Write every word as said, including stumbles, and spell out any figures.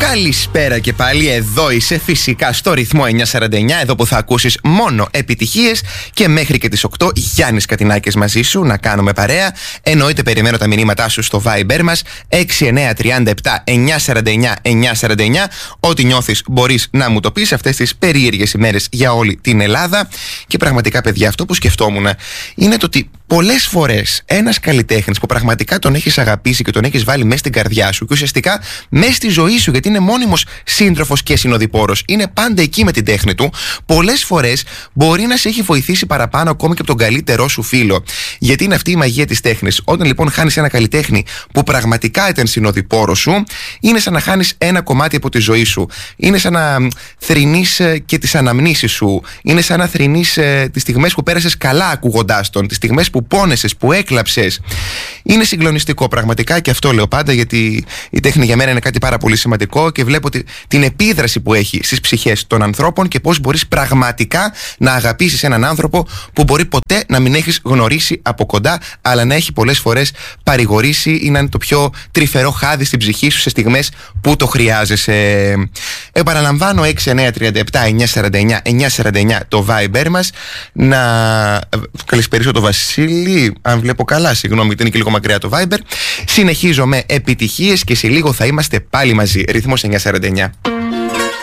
Καλησπέρα και πάλι, εδώ είσαι φυσικά στο ρυθμό εννιακόσια σαράντα εννιά, εδώ που θα ακούσεις μόνο επιτυχίες και μέχρι και τις οκτώ Γιάννης Κατινάκης μαζί σου να κάνουμε παρέα. Εννοείται περιμένω τα μηνύματά σου στο Viber μας έξι εννιά τρία επτά εννιακόσια σαράντα εννιά εννιακόσια σαράντα εννιά. Ό,τι νιώθεις μπορείς να μου το πεις αυτές τις περίεργες ημέρες για όλη την Ελλάδα. Και πραγματικά, παιδιά, αυτό που σκεφτόμουν είναι το ότι πολλές φορές ένας καλλιτέχνης που πραγματικά τον έχεις αγαπήσει και τον έχεις βάλει μέσα στην καρδιά σου και ουσιαστικά μέσα στη ζωή σου, γιατί είναι μόνιμος σύντροφος και συνοδοιπόρος, είναι πάντα εκεί με την τέχνη του, πολλές φορές μπορεί να σε έχει βοηθήσει παραπάνω ακόμη και από τον καλύτερό σου φίλο. Γιατί είναι αυτή η μαγεία της τέχνης. Όταν λοιπόν χάνεις ένα καλλιτέχνη που πραγματικά ήταν συνοδοιπόρος σου, είναι σαν να χάνεις ένα κομμάτι από τη ζωή σου. Είναι σαν να θρηνείς και τις αναμνήσεις σου. Είναι σαν να θρηνείς τις στιγμές που πέρασες καλά ακούγοντάς τον, τις στιγμές που πόνεσες, που έκλαψες. Είναι συγκλονιστικό πραγματικά και αυτό λέω πάντα, γιατί η τέχνη για μένα είναι κάτι πάρα πολύ σημαντικό και βλέπω την επίδραση που έχει στις ψυχές των ανθρώπων και πώς μπορείς πραγματικά να αγαπήσεις έναν άνθρωπο που μπορεί ποτέ να μην έχεις γνωρίσει από κοντά, αλλά να έχει πολλές φορές παρηγορήσει ή να είναι το πιο τρυφερό χάδι στην ψυχή σου σε στιγμές που το χρειάζεσαι. Επαναλαμβάνω, έξι εννιά τρία επτά εννιακόσια σαράντα εννιά εννιακόσια σαράντα εννιά το Viber μας. Να καλησπερίσω το Βασίλη, αν βλέπω καλά, συγγνώμη, γιατί είναι και λίγο μακριά το Viber. Συνεχίζω με επιτυχίες και σε λίγο θα είμαστε πάλι μαζί. Ρυθμός εννιακόσια σαράντα εννιά.